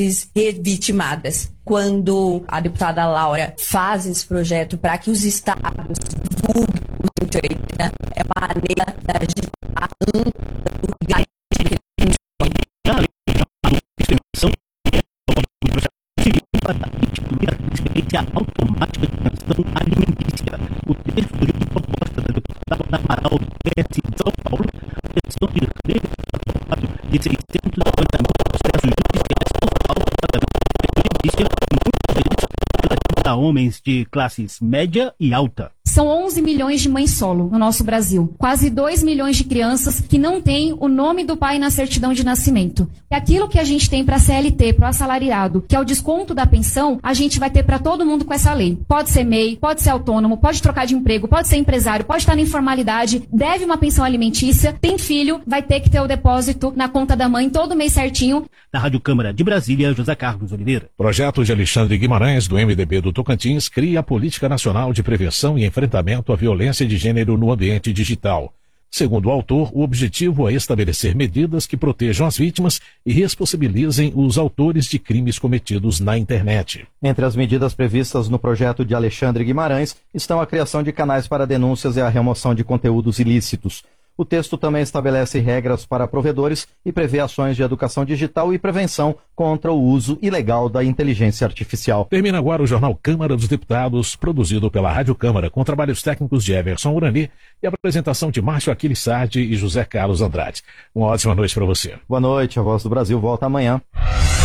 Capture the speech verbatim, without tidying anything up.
mulheres revitimadas. Quando a deputada Laura faz esse projeto para que os estados divulguem o cento e oitenta, é uma maneira da gente estar ampla experiência automática de transição alimentícia. O texto de proposta da deputada Amaral do P S de São Paulo, petição de referendo de seiscentos e cinquenta mil processos judiciais por falta de tratamento alimentício, muitos deles relativos a homens de classes média e alta. São onze milhões de mães solo no nosso Brasil. Quase dois milhões de crianças que não têm o nome do pai na certidão de nascimento. E aquilo que a gente tem para a C L T, para o assalariado, que é o desconto da pensão, a gente vai ter para todo mundo com essa lei. Pode ser M E I, pode ser autônomo, pode trocar de emprego, pode ser empresário, pode estar na informalidade, deve uma pensão alimentícia, tem filho, vai ter que ter o depósito na conta da mãe todo mês certinho. Da Rádio Câmara de Brasília, José Carlos Oliveira. Projeto de Alexandre Guimarães, do M D B do Tocantins, cria a Política Nacional de Prevenção e Enfrentamento à Violência de Gênero no Ambiente Digital. Segundo o autor, o objetivo é estabelecer medidas que protejam as vítimas e responsabilizem os autores de crimes cometidos na internet. Entre as medidas previstas no projeto de Alexandre Guimarães estão a criação de canais para denúncias e a remoção de conteúdos ilícitos. O texto também estabelece regras para provedores e prevê ações de educação digital e prevenção contra o uso ilegal da inteligência artificial. Termina agora o Jornal Câmara dos Deputados, produzido pela Rádio Câmara, com trabalhos técnicos de Everson Urani e a apresentação de Márcio Aquiles Sardi e José Carlos Andrade. Uma ótima noite para você. Boa noite, a Voz do Brasil volta amanhã.